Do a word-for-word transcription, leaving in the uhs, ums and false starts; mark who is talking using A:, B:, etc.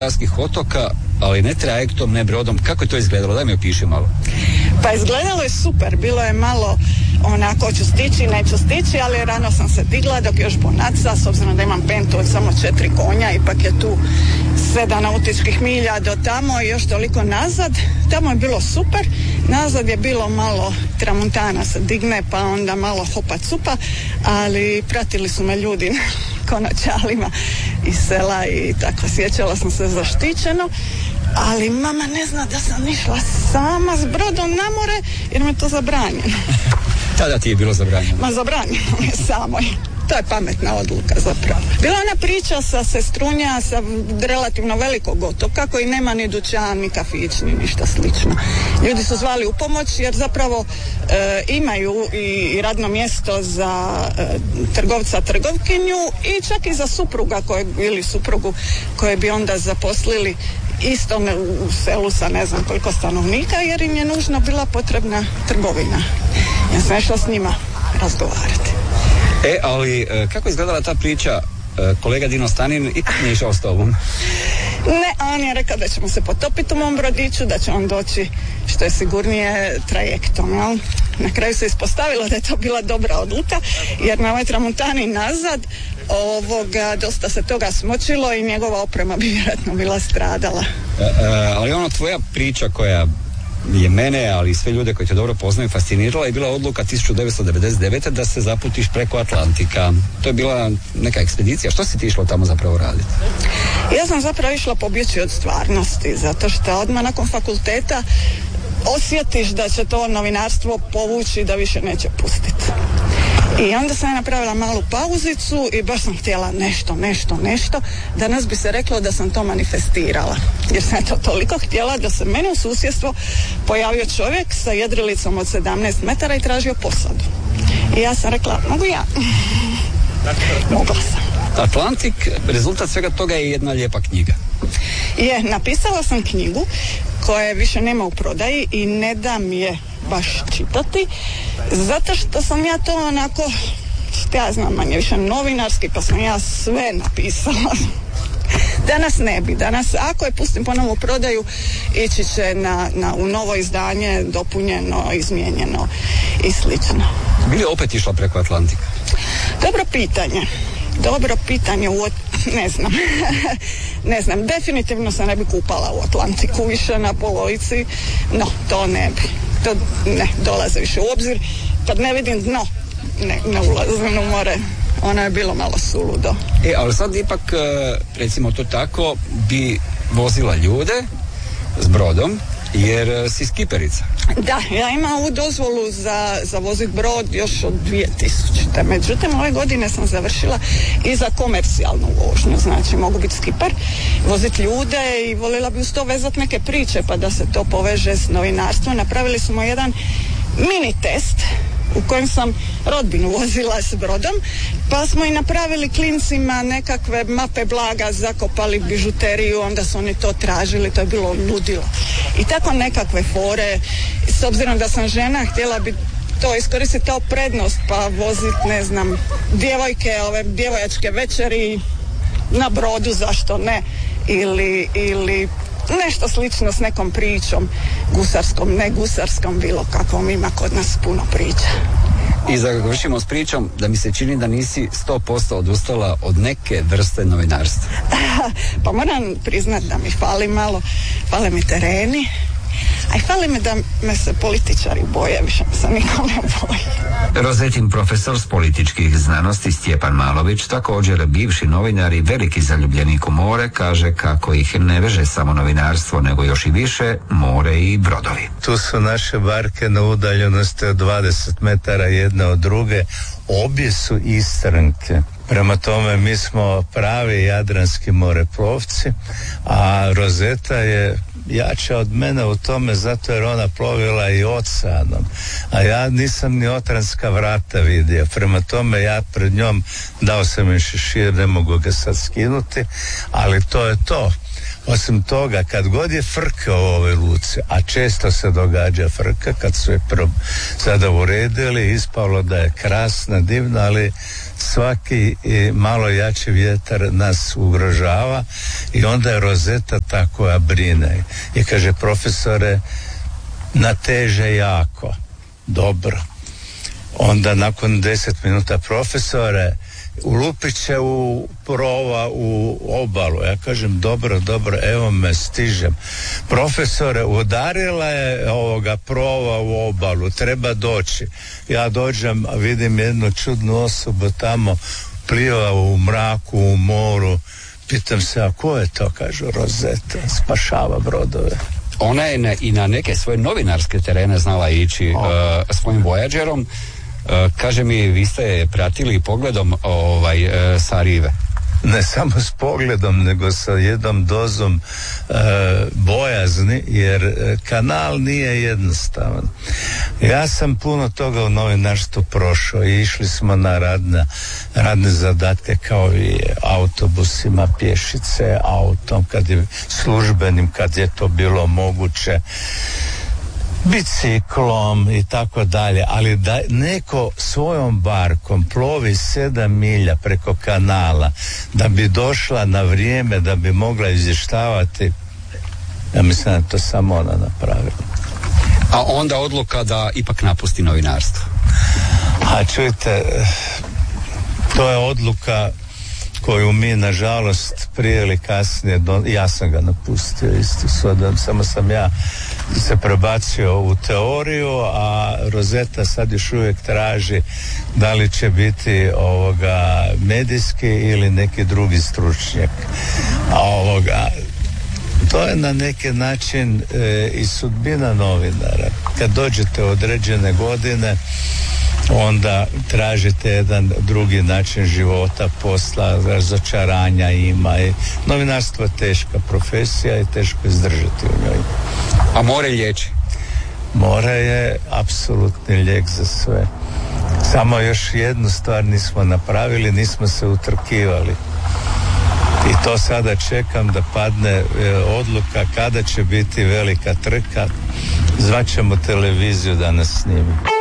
A: Kanarskih otoka, ali ne trajektom, ne brodom. Kako je to izgledalo? Daj mi opiši malo.
B: Pa izgledalo je super, bilo je malo onako ću stići, neću stići, ali rano sam se digla dok još bonaca, s obzirom da imam pentu od samo četiri konja, ipak je tu sedam nautičkih milja do tamo i još toliko nazad. Tamo je bilo super, nazad je bilo malo tramuntana se digne, pa onda malo hopa cupa, ali pratili su me ljudi konoćalima iz sela i tako, sjećala sam se zaštićeno. Ali mama ne zna da sam išla sama s brodom na more jer me to zabranjeno.
A: Tada ti je bilo zabranjeno?
B: Ma zabranjeno je samoj. To je pametna odluka zapravo. Bila ona priča sa Sestrunja, sa relativno velikog otoka koji nema ni dućan, ni kafić, ni ništa slično. Ljudi su zvali u pomoć jer zapravo e, imaju i radno mjesto za e, trgovca, trgovkinju i čak i za supruga koje, ili suprugu koje bi onda zaposlili isto u selu sa ne znam koliko stanovnika jer im je nužno bila potrebna trgovina. Ja sam išla s njima razgovarati.
A: E, ali kako je izgledala ta priča? Kolega Dino Stanin ipak nije išao s tobom?
B: Ne, on je rekao da ćemo se potopiti u mom brodiću, da će on doći što je sigurnije trajektom, jel? Na kraju se ispostavilo da je to bila dobra odluka, jer na ovoj tramuntani nazad ovoga, dosta se toga smočilo i njegova oprema bi vjerojatno bila stradala.
A: E, e, ali ono tvoja priča koja je mene, ali i sve ljude koji te dobro poznaju, fascinirala je bila odluka tisuću devetsto devedeset devete da se zaputiš preko Atlantika. To je bila neka ekspedicija. Što si ti išla tamo zapravo raditi?
B: Ja sam zapravo išla pobjeći od stvarnosti, zato što odmah nakon fakulteta osjetiš da će to novinarstvo povući da više neće pustiti. I onda sam ja napravila malu pauzicu i baš sam htjela nešto, nešto, nešto. Danas bi se reklo da sam to manifestirala. Jer sam to toliko htjela da se meni u susjedstvo pojavio čovjek sa jedrilicom od sedamnaest metara i tražio posadu. I ja sam rekla, mogu ja? Mogla sam.
A: Atlantik, rezultat svega toga je jedna lijepa knjiga.
B: Je, napisala sam knjigu koje više nema u prodaji i ne dam je baš čitati, zato što sam ja to onako, što ja znam manje više novinarski, pa sam ja sve napisala. Danas ne bi, danas ako je pustim ponovno u prodaju, ići će na, na, u novo izdanje, dopunjeno, izmijenjeno i slično.
A: Bi li opet išla preko Atlantika?
B: Dobro pitanje. Dobro pitanje, u, ne znam, ne znam, definitivno se ne bi kupala u Atlantiku više na polovici, no, to ne bi, to ne dolaze više u obzir, kad ne vidim dno, ne, ne ulazim u more, ono je bilo malo suludo.
A: E, ali sad ipak, recimo to tako, bi vozila ljude s brodom, jer si skiperica.
B: Da, ja imam ovu dozvolu za, za vozit brod još od dvije tisuće. Međutim, ove godine sam završila i za komercijalnu vožnju. Znači, mogu biti skiper, vozit ljude i voljela bi uz to vezati neke priče, pa da se to poveže s novinarstvom. Napravili smo jedan mini test u kojem sam rodbinu vozila s brodom, pa smo i napravili klincima nekakve mape blaga, zakopali bižuteriju, onda su oni to tražili, to je bilo ludilo. I tako nekakve fore, s obzirom da sam žena, htjela bi to iskoristiti kao prednost, pa vozit, ne znam, djevojke, ove djevojačke večeri na brodu, zašto ne, ili, ili nešto slično s nekom pričom, gusarskom, ne gusarskom, bilo kakvom, ima kod nas puno priča.
A: I završimo s pričom da mi se čini da nisi sto posto odustala od neke vrste novinarstva.
B: Pa moram priznat da mi fali malo, fale mi tereni, a i fali mi da me se političari boje, više se niko ne boji.
C: Rozetin profesor s političkih znanosti Stjepan Malović, također bivši novinar i veliki zaljubljenik u more, kaže kako ih ne veže samo novinarstvo, nego još i više more i brodovi.
D: Tu su naše barke na udaljenosti od dvadeset metara jedna od druge, obje su istrnke. Prema tome mi smo pravi jadranski moreplovci, a Rozeta je jača od mene u tome zato jer ona plovila i oceanom, a ja nisam ni Otranska vrata vidio, prema tome ja pred njom dao sam im šešir, ne mogu ga sad skinuti, ali to je to. Osim toga, kad god je frka u ovoj luci, a često se događa frka, kad su je pro, sada uredili, ispalo da je krasna, divna, ali svaki malo jači vjetar nas ugrožava i onda je Rozeta ta koja brine. I kaže, profesore, nateže jako. Dobro. Onda nakon deset minuta, profesore, ulupit će u prova u obalu. Ja kažem, dobro, dobro, evo me, stižem. Profesore, udarila je ovoga prova u obalu, treba doći. Ja dođem, a vidim jednu čudnu osobu tamo, pliva u mraku, u moru. Pitam se, a ko je to? Kažu, Rozeta, spašava brodove.
A: Ona je na, i na neke svoje novinarske terene znala ići uh, svojim Voyagerom. Uh, kaže mi, vi ste pratili pogledom ovaj, uh, sa rive.
D: Ne samo s pogledom, nego sa jednom dozom e, bojazni, jer kanal nije jednostavan. Ja sam puno toga u novinarstvu prošao i išli smo na radne, radne zadatke kao i autobusima, pješice, autom, kad je službenim, kad je to bilo moguće, biciklom i tako dalje, ali da neko svojom barkom plovi sedam milja preko kanala da bi došla na vrijeme, da bi mogla izvještavati, ja mislim da to samo ona napravila.
A: A onda odluka da ipak napusti novinarstvo?
D: A čujte, to je odluka koju mi, nažalost, prije ili kasnije, do, ja sam ga napustio isto, sada, samo sam ja se prebacio u teoriju, a Rozeta sad još uvijek traži da li će biti ovoga medijski ili neki drugi stručnjak. A ovoga, to je na neki način e, i sudbina novinara. Kad dođete u određene godine, onda tražite jedan drugi način života, posla, razočaranja ima. I novinarstvo je teška profesija i teško izdržati u njoj.
A: A more liječi?
D: More je apsolutni lijek za sve. Samo još jednu stvar nismo napravili, nismo se utrkivali. I to sada čekam da padne e, odluka kada će biti velika trka. Zvaćemo televiziju da nas snimi.